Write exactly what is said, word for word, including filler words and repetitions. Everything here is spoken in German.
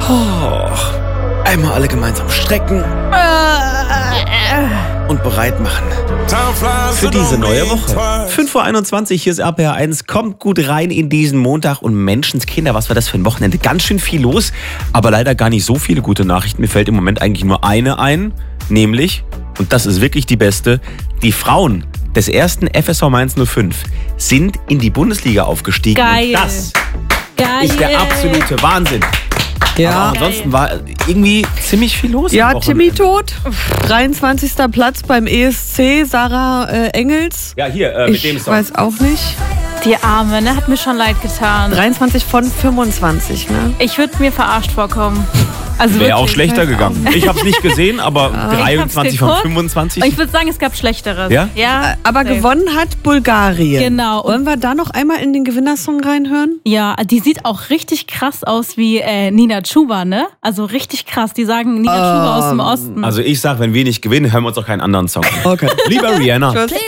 Oh, einmal alle gemeinsam strecken und bereit machen für diese neue Woche. fünf Uhr einundzwanzig, hier ist R P R eins. Kommt gut rein in diesen Montag und Menschenskinder, was war das für ein Wochenende? Ganz schön viel los, aber leider gar nicht so viele gute Nachrichten. Mir fällt im Moment eigentlich nur eine ein, nämlich, und das ist wirklich die beste, die Frauen des ersten F S V Mainz null fünf sind in die Bundesliga aufgestiegen. Geil. Und das Geil. ist der absolute Wahnsinn. Ja. Aber ansonsten war irgendwie ziemlich viel los. Ja, am Timmy Wochenende. tot. dreiundzwanzigster Platz beim E S C, Sarah äh, Engels. Ja, hier, äh, mit Ich dem Song. weiß auch nicht. Die Arme, ne? Hat mir schon leid getan. dreiundzwanzig von fünfundzwanzig, ne? Ich würde mir verarscht vorkommen. Also Wäre auch wirklich. schlechter gegangen. Ich habe es nicht gesehen, aber dreiundzwanzig von geguckt. fünfundzwanzig. Ich würde sagen, es gab Schlechteres. Ja? Ja. Aber safe. gewonnen hat Bulgarien. Genau. Wollen wir da noch einmal in den Gewinnersong reinhören? Ja, die sieht auch richtig krass aus wie äh, Nina Chuba, ne? Also richtig krass. Die sagen Nina Chuba aus dem Osten. Also ich sag, wenn wir nicht gewinnen, hören wir uns auch keinen anderen Song an. Okay. Lieber Rihanna. Tschüss.